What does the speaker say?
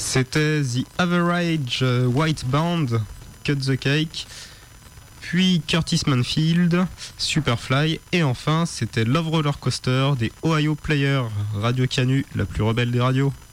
C'était The Average White Band, Cut the Cake, puis Curtis Manfield, Superfly, et enfin c'était Love Roller Coaster des Ohio Players, Radio Canu, la plus rebelle des radios.